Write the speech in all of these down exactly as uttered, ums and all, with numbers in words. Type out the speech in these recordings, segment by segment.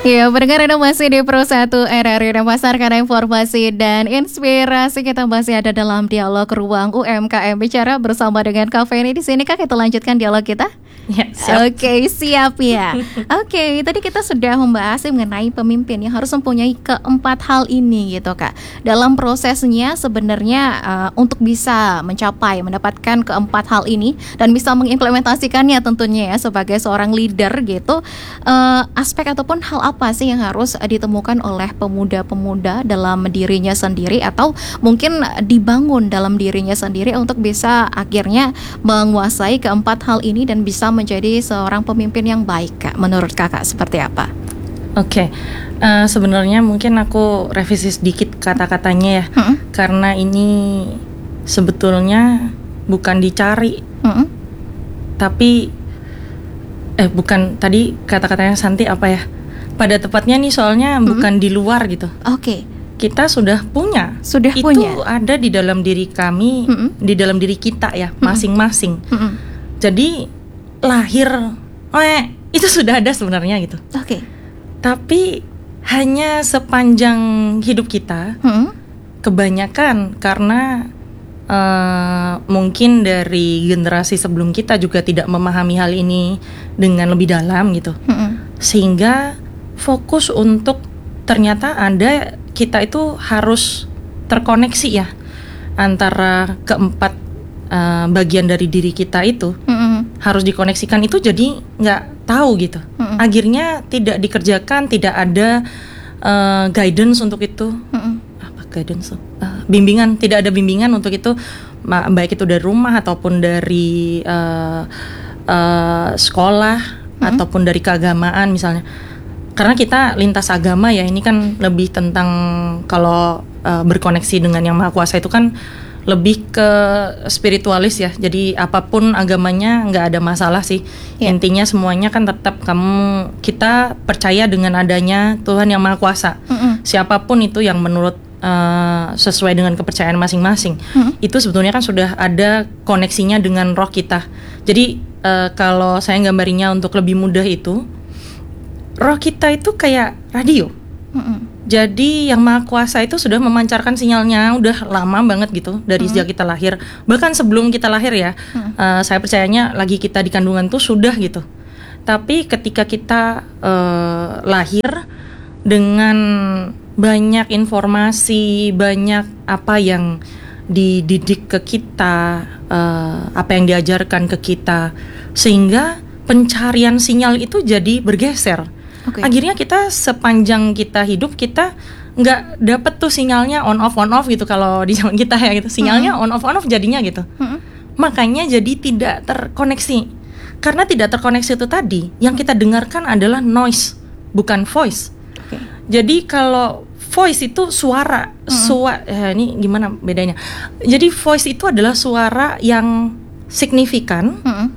Iya, pendengar Anda masih di Pro satu R R I Denpasar, karena informasi dan inspirasi kita masih ada dalam dialog ruang U M K M bicara bersama dengan Cafe ini. Di sini Kak, kita lanjutkan dialog kita. Ya, siap. Oke, okay, siap ya. Oke, okay, tadi kita sudah membahas mengenai pemimpin yang harus mempunyai keempat hal ini gitu Kak. Dalam prosesnya sebenarnya uh, untuk bisa mencapai mendapatkan keempat hal ini dan bisa mengimplementasikannya tentunya ya sebagai seorang leader gitu, uh, aspek ataupun hal apa sih yang harus ditemukan oleh pemuda-pemuda dalam dirinya sendiri atau mungkin dibangun dalam dirinya sendiri untuk bisa akhirnya menguasai keempat hal ini dan bisa menjadi seorang pemimpin yang baik, Kak? Menurut Kakak seperti apa? Oke, okay. uh, sebenarnya mungkin aku revisi sedikit kata-katanya ya, hmm? karena ini sebetulnya bukan dicari, hmm? tapi eh bukan tadi kata-katanya Santi apa ya? Pada tepatnya nih soalnya hmm? bukan di luar gitu. Oke. Okay. Kita sudah punya, sudah itu punya. ada di dalam diri kami, hmm? di dalam diri kita ya, hmm? masing-masing. Hmm? Jadi lahir, eh, itu sudah ada sebenarnya gitu. Oke. Okay. Tapi hanya sepanjang hidup kita, hmm? kebanyakan karena uh, mungkin dari generasi sebelum kita juga tidak memahami hal ini dengan lebih dalam gitu, hmm? sehingga fokus untuk ternyata ada kita itu harus terkoneksi ya antara keempat uh, bagian dari diri kita itu. Hmm. harus dikoneksikan, itu jadi nggak tahu gitu. Mm-mm. Akhirnya tidak dikerjakan, tidak ada uh, guidance untuk itu. Mm-mm. Apa guidance? Uh, bimbingan, tidak ada bimbingan untuk itu, baik itu dari rumah ataupun dari uh, uh, sekolah mm-hmm. ataupun dari keagamaan misalnya. Karena kita lintas agama ya, ini kan lebih tentang kalau uh, berkoneksi dengan Yang Maha Kuasa itu kan lebih ke spiritualis ya. Jadi apapun agamanya nggak ada masalah sih. Yeah. Intinya semuanya kan tetap kamu kita percaya dengan adanya Tuhan Yang Maha Kuasa. Mm-hmm. Siapapun itu yang menurut uh, sesuai dengan kepercayaan masing-masing. Mm-hmm. Itu sebetulnya kan sudah ada koneksinya dengan roh kita. Jadi uh, kalau saya gambarinya untuk lebih mudah itu, roh kita itu kayak radio. Mm-hmm. Jadi Yang Maha Kuasa itu sudah memancarkan sinyalnya udah lama banget gitu dari hmm. sejak kita lahir, bahkan sebelum kita lahir ya. Hmm. Uh, saya percayanya lagi kita di kandungan tuh sudah gitu. Tapi ketika kita uh, lahir dengan banyak informasi, banyak apa yang dididik ke kita, uh, apa yang diajarkan ke kita, sehingga pencarian sinyal itu jadi bergeser. Okay. Akhirnya kita sepanjang kita hidup kita nggak dapet tuh sinyalnya on off on off gitu kalau di zaman kita ya gitu, sinyalnya mm-hmm. on off on off jadinya gitu. Mm-hmm. Makanya jadi tidak terkoneksi. Karena tidak terkoneksi itu tadi yang kita dengarkan adalah noise, bukan voice. Okay. Jadi kalau voice itu suara, mm-hmm. suara eh, ini gimana bedanya? Jadi voice itu adalah suara yang signifikan, mm-hmm.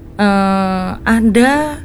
uh, ada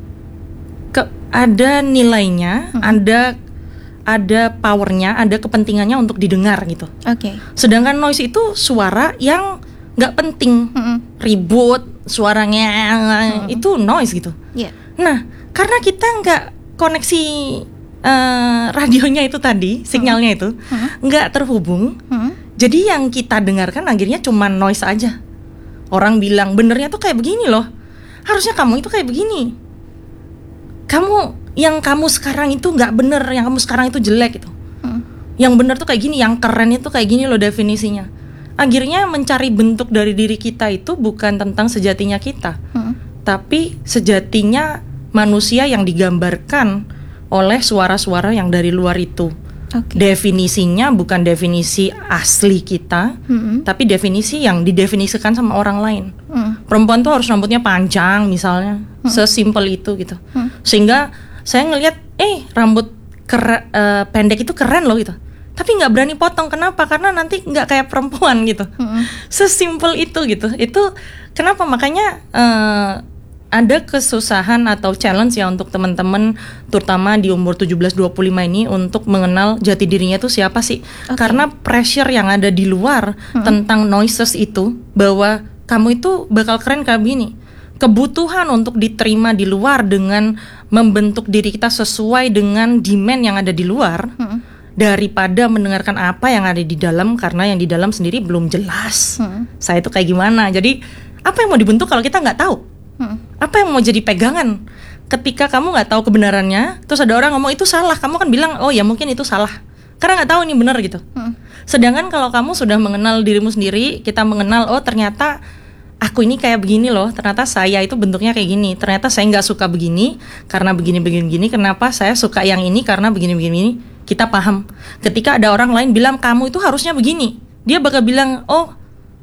ada nilainya, hmm. ada ada powernya, ada kepentingannya untuk didengar gitu. Oke. Okay. Sedangkan noise itu suara yang nggak penting, hmm. ribut, suaranya hmm. itu noise gitu. Yeah. Nah, karena kita nggak koneksi uh, radionya itu tadi, sinyalnya hmm. itu nggak hmm. terhubung, hmm. jadi yang kita dengarkan akhirnya cuma noise aja. Orang bilang benernya tuh kayak begini loh, harusnya kamu itu kayak begini. Kamu yang kamu sekarang itu nggak bener, yang kamu sekarang itu jelek gitu. Hmm. Yang bener tuh kayak gini, yang keren itu kayak gini loh definisinya. Akhirnya mencari bentuk dari diri kita itu bukan tentang sejatinya kita, hmm. tapi sejatinya manusia yang digambarkan oleh suara-suara yang dari luar itu. Okay. Definisinya bukan definisi asli kita, hmm. tapi definisi yang didefinisikan sama orang lain. Hmm. Perempuan tuh harus rambutnya panjang misalnya, hmm. sesimpel itu gitu. Hmm. Sehingga saya ngelihat, eh rambut ker- uh, pendek itu keren loh gitu. Tapi nggak berani potong, kenapa? Karena nanti nggak kayak perempuan gitu. Hmm. Sesimpel itu gitu. Itu kenapa makanya uh, ada kesusahan atau challenge ya untuk teman-teman terutama di umur tujuh belas dua puluh lima ini untuk mengenal jati dirinya itu siapa sih. Okay. Karena pressure yang ada di luar hmm. tentang noises itu bahwa kamu itu bakal keren kayak gini. kebutuhan untuk diterima di luar dengan membentuk diri kita sesuai dengan demand yang ada di luar, hmm. daripada mendengarkan apa yang ada di dalam, karena yang di dalam sendiri belum jelas. Hmm. Saya itu kayak gimana? Jadi apa yang mau dibentuk kalau kita nggak tahu? Hmm. Apa yang mau jadi pegangan? Ketika kamu nggak tahu kebenarannya, terus ada orang ngomong itu salah, kamu kan bilang oh ya mungkin itu salah, karena nggak tahu ini benar gitu. Hmm. Sedangkan kalau kamu sudah mengenal dirimu sendiri, kita mengenal oh ternyata aku ini kayak begini loh, ternyata saya itu bentuknya kayak gini, ternyata saya nggak suka begini karena begini begini begini, kenapa saya suka yang ini karena begini begini begini. Kita paham. Ketika ada orang lain bilang kamu itu harusnya begini, dia bakal bilang oh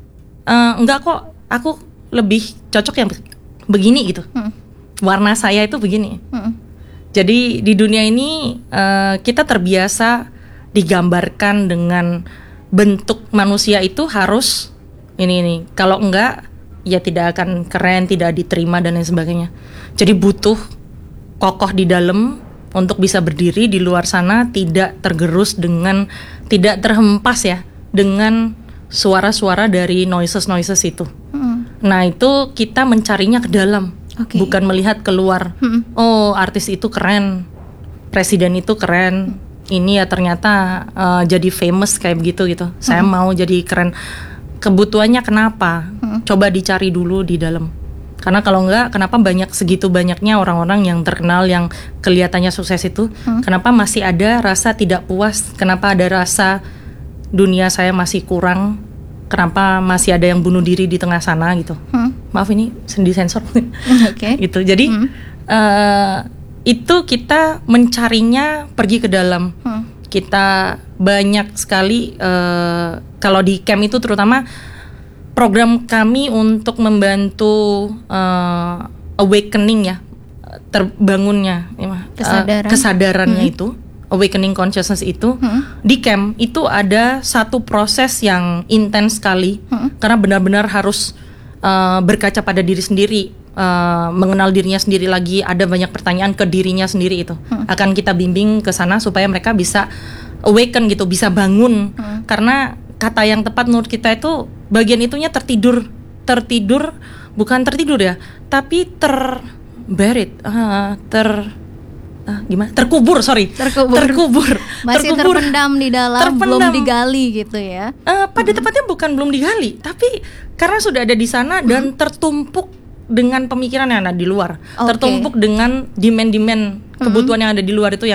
uh, enggak kok, aku lebih cocok yang begini gitu. Hmm. Warna saya itu begini. Hmm. Jadi di dunia ini uh, kita terbiasa digambarkan dengan bentuk manusia itu harus ini ini. Kalau enggak ya tidak akan keren, tidak diterima dan lain sebagainya. Jadi butuh kokoh di dalam untuk bisa berdiri di luar sana, tidak tergerus dengan, tidak terhempas ya dengan suara-suara dari noises-noises itu. Hmm. Nah itu kita mencarinya ke dalam, okay. bukan melihat keluar. Hmm. Oh artis itu keren, presiden itu keren, hmm. ini ya ternyata uh, jadi famous kayak begitu gitu. Hmm. Saya mau jadi keren. Kebutuhannya kenapa? Hmm. Coba dicari dulu di dalam. Karena kalau enggak, kenapa banyak segitu banyaknya orang-orang yang terkenal yang kelihatannya sukses itu? Hmm. Kenapa masih ada rasa tidak puas? Kenapa ada rasa dunia saya masih kurang? Kenapa masih ada yang bunuh diri di tengah sana gitu? Hmm. Maaf ini di sensor. Oke. Okay. Gitu. Jadi hmm. uh, itu kita mencarinya pergi ke dalam. Hmm. Kita banyak sekali uh, kalau di camp itu terutama program kami untuk membantu uh, awakening ya, terbangunnya Kesadaran. uh, kesadarannya hmm. itu, awakening consciousness itu hmm. di camp itu ada satu proses yang intens sekali hmm. karena benar-benar harus uh, berkaca pada diri sendiri. Uh, mengenal dirinya sendiri lagi, ada banyak pertanyaan ke dirinya sendiri itu hmm. akan kita bimbing ke sana supaya mereka bisa awaken gitu, bisa bangun hmm. karena kata yang tepat menurut kita itu bagian itunya tertidur, tertidur bukan tertidur ya, tapi ter buried, uh, ter uh, gimana? Terkubur, sorry, terkubur, terkubur, masih terkubur, terpendam di dalam, terpendam. Belum digali gitu ya. Uh, pada hmm. tepatnya bukan belum digali, tapi karena sudah ada di sana hmm. dan tertumpuk dengan pemikiran yang ada di luar, okay. tertumpuk dengan demand-demand kebutuhan mm-hmm. yang ada di luar itu yang